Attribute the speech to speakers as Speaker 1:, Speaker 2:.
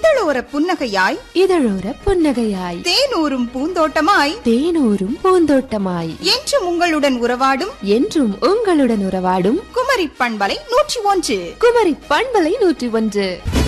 Speaker 1: இதழோர புன்னகையாய்
Speaker 2: இதழோர புன்னகையாய்
Speaker 1: தேனூரும் பூந்தோட்டமாய்
Speaker 2: தேனூரும் பூந்தோட்டமாய்
Speaker 1: என்றும் உங்களுடன் உறவாடும்
Speaker 2: என்றும் உங்களுடன் உறவாடும்
Speaker 1: குமரி பண்பலை 101
Speaker 2: குமரி பண்பலை 101.